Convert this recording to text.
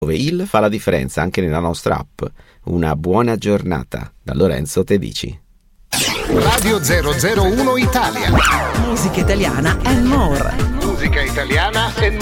dove il fa la differenza anche nella nostra app. Una buona giornata da Lorenzo Tedici. Radio 001 Italia. Musica italiana and more. Musica italiana and more.